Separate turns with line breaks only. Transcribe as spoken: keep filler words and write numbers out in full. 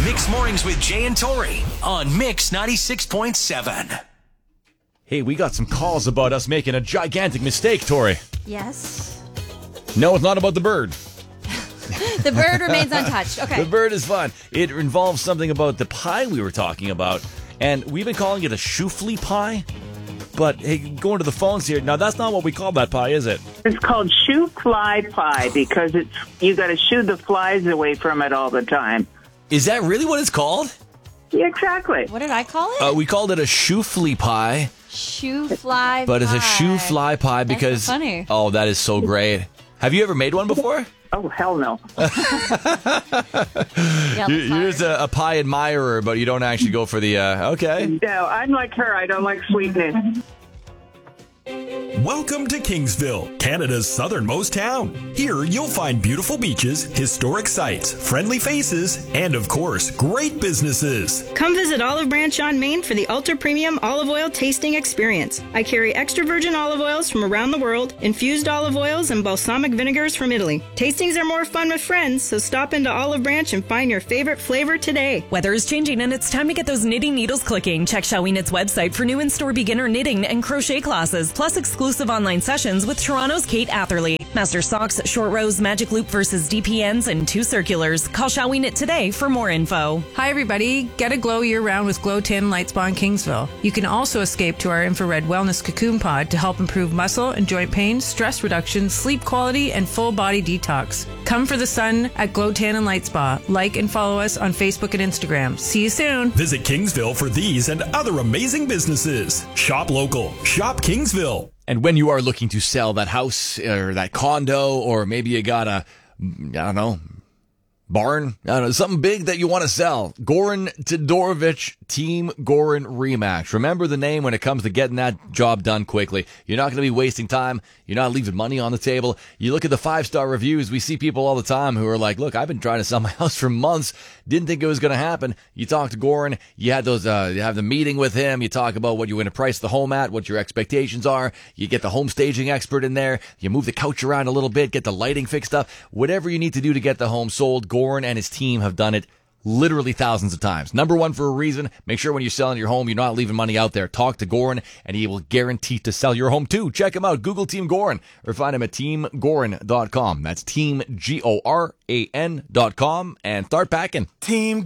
Mix Mornings with Jay and Tori on Mix ninety-six point seven.
Hey, we got some calls about us making a gigantic mistake, Tori.
Yes.
No, it's not about the bird.
The bird remains untouched. Okay.
The bird is fun. It involves something about the pie we were talking about, and we've been calling it a choufle pie. But hey, going to the phones here. Now, that's not what we call that pie, is it?
It's called shoo fly pie because it's you got to shoo the flies away from it all the time.
Is that really what it's called?
Yeah, exactly.
What did I call it?
Uh, we called it a choufle pie.
Shoe fly
But
pie.
it's a shoe fly pie
That's
because...
so funny.
Oh, that is so great. Have you ever made one before?
Oh, hell no.
Yeah,
You're you're just a, a pie admirer, but you don't actually go for the... Uh, okay.
No, I'm like her. I don't like sweetness.
Welcome to Kingsville, Canada's southernmost town. Here you'll find beautiful beaches, historic sites, friendly faces, and of course, great businesses.
Come visit Olive Branch on Main for the ultra premium olive oil tasting experience. I carry extra virgin olive oils from around the world, infused olive oils, and balsamic vinegars from Italy. Tastings are more fun with friends, so stop into Olive Branch and find your favorite flavor today.
Weather is changing and it's time to get those knitting needles clicking. Check Shall We Knit's website for new in-store beginner knitting and crochet classes, plus exclusive online sessions with Toronto's Kate Atherley. Master socks, short rows, magic loop versus D P Ns, and two circulars. Call Shall We Knit today for more info.
Hi, everybody. Get a glow year-round with Glow Tin Light Spa in Kingsville. You can also escape to our infrared wellness cocoon pod to help improve muscle and joint pain, stress reduction, sleep quality, and full body detox. Come for the sun at Glow Tan and Light Spa. Like and follow us on Facebook and Instagram. See you soon.
Visit Kingsville for these and other amazing businesses. Shop local. Shop Kingsville.
And when you are looking to sell that house or that condo, or maybe you got a, I don't know, barn, I don't know, something big that you want to sell, Goran Todorovic, Team Goran Remax. Remember the name when it comes to getting that job done quickly. You're not going to be wasting time. You're not leaving money on the table. You look at the five-star reviews. We see people all the time who are like, look, I've been trying to sell my house for months. Didn't think it was going to happen. You talk to Goran. You had those, uh, you have the meeting with him. You talk about what you're going to price the home at, what your expectations are. You get the home staging expert in there. You move the couch around a little bit, get the lighting fixed up. Whatever you need to do to get the home sold, Goran and his team have done it literally thousands of times. Number one for a reason. Make sure when you're selling your home, you're not leaving money out there. Talk to Goran, and he will guarantee to sell your home too. Check him out. Google Team Goran, or find him at team goran dot com. That's team G O R A N dot com, and start packing.
Team